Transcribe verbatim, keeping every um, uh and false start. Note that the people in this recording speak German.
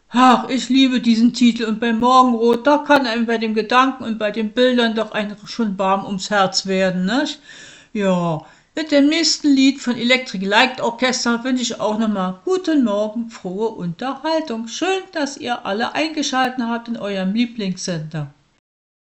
Ach, ich liebe diesen Titel und beim Morgenrot, da kann einem bei dem Gedanken und bei den Bildern doch einem schon warm ums Herz werden, nicht? Ja, mit dem nächsten Lied von Electric Light Orchestra wünsche ich auch nochmal guten Morgen, frohe Unterhaltung. Schön, dass ihr alle eingeschaltet habt in eurem Lieblingssender.